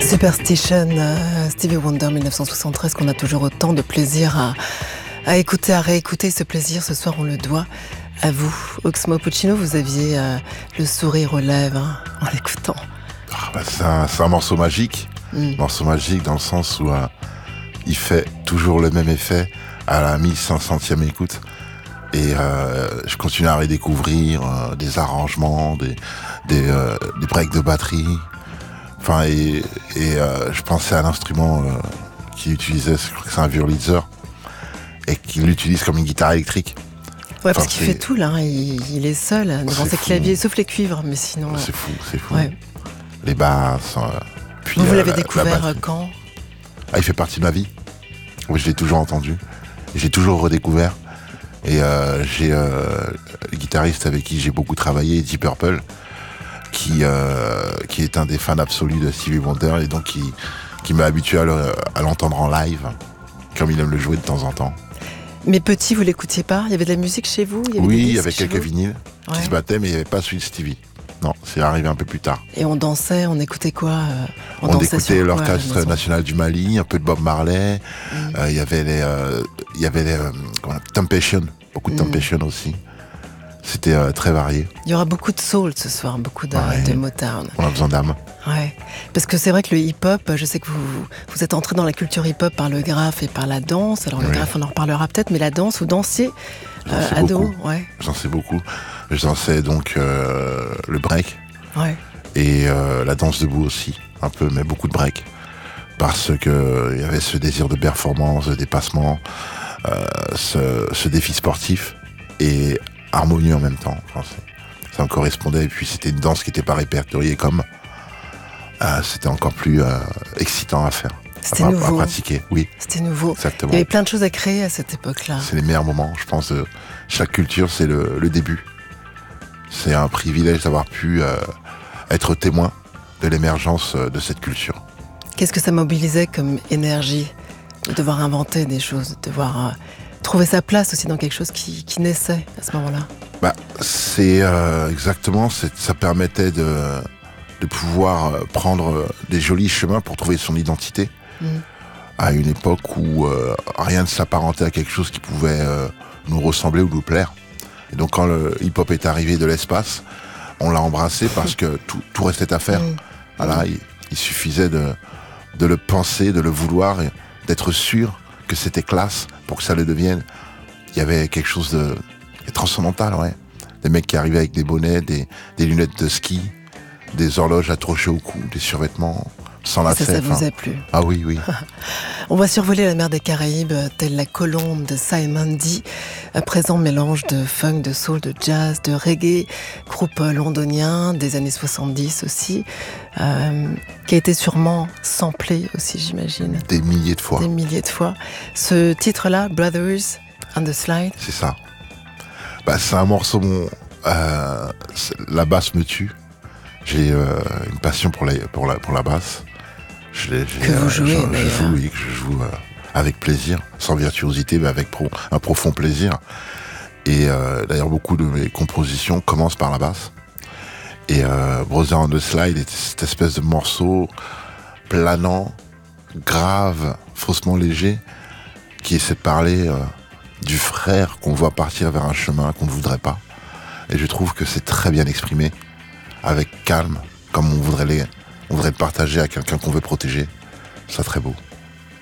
Superstition, Stevie Wonder 1973, qu'on a toujours autant de plaisir à écouter, à réécouter. Ce plaisir, ce soir, on le doit à vous. Oxmo Puccino, vous aviez le sourire aux lèvres en l'écoutant. C'est un morceau magique. Morceau magique dans le sens où il fait toujours le même effet à la 1500e écoute. Et je continue à redécouvrir des arrangements, des breaks de batterie. Enfin, et je pensais à l'instrument qu'il utilisait, je crois que c'est un Wurlitzer, et qu'il l'utilise comme une guitare électrique. Ouais, parce qu'il fait tout là, il est seul devant ses claviers, sauf les cuivres, mais sinon... C'est fou. Ouais. Les basses, puis... Vous l'avez découvert quand ? Il fait partie de ma vie. Oui, je l'ai toujours entendu. J'ai toujours redécouvert. Et j'ai le guitariste avec qui j'ai beaucoup travaillé, Deep Purple, qui est un des fans absolus de Stevie Wonder et donc qui m'a habitué à l'entendre en live, comme il aime le jouer de temps en temps. Mais petit, vous l'écoutiez pas ? Il y avait de la musique chez vous ? Oui, il y avait quelques vinyles qui se battaient, mais il n'y avait pas celui de Stevie. Non, c'est arrivé un peu plus tard. Et on dansait, on écoutait quoi ? On écoutait l'Orchestre National du Mali, un peu de Bob Marley. Il y avait les Temptation, beaucoup de Temptation aussi. C'était très varié. Il y aura beaucoup de soul ce soir, beaucoup de Motown. On a besoin d'âme. Ouais, parce que c'est vrai que le hip-hop, je sais que vous êtes entré dans la culture hip-hop par le graphe et par la danse. Alors le graphe, on en reparlera peut-être, mais la danse, vous dansiez ado, ouais. J'en sais beaucoup. Je dansais donc le break. Ouais. Et la danse debout aussi, un peu, mais beaucoup de break. Parce que il y avait ce désir de performance, de dépassement, ce défi sportif et harmonieux en même temps. Enfin, ça me correspondait. Et puis c'était une danse qui n'était pas répertoriée comme. C'était encore plus excitant à faire. C'était nouveau. À pratiquer, oui. C'était nouveau. Exactement. Il y avait plein de choses à créer à cette époque-là. C'est les meilleurs moments, je pense. Chaque culture, c'est le début. C'est un privilège d'avoir pu être témoin de l'émergence de cette culture. Qu'est-ce que ça mobilisait comme énergie de devoir inventer des choses, de devoir trouver sa place aussi dans quelque chose qui naissait à ce moment-là ? C'est exactement, ça permettait de pouvoir prendre des jolis chemins pour trouver son identité à une époque où rien ne s'apparentait à quelque chose qui pouvait nous ressembler ou nous plaire. Et donc quand le hip-hop est arrivé de l'espace, on l'a embrassé parce que tout restait à faire. Voilà, il suffisait de le penser, de le vouloir, et d'être sûr que c'était classe pour que ça le devienne. Il y avait quelque chose de transcendantal, ouais. Des mecs qui arrivaient avec des bonnets, des lunettes de ski, des horloges accrochées au cou, des survêtements sans lacets. Ça vous a plu ? Ah oui. On va survoler la mer des Caraïbes, telle la colombe de Simon D. Présent mélange de funk, de soul, de jazz, de reggae, groupe londonien des années 70 aussi, qui a été sûrement samplé aussi, j'imagine. Des milliers de fois. Ce titre-là, Brothers on the Slide. C'est ça. C'est un morceau, la basse me tue. J'ai une passion pour la basse. Vous jouez, que je joue avec plaisir, sans virtuosité, mais avec un profond plaisir. Et d'ailleurs, beaucoup de mes compositions commencent par la basse. Et Brother on the Slide est cette espèce de morceau planant, grave, faussement léger, qui essaie de parler du frère qu'on voit partir vers un chemin qu'on ne voudrait pas. Et je trouve que c'est très bien exprimé, avec calme, comme on voudrait le partager à quelqu'un qu'on veut protéger. C'est très beau.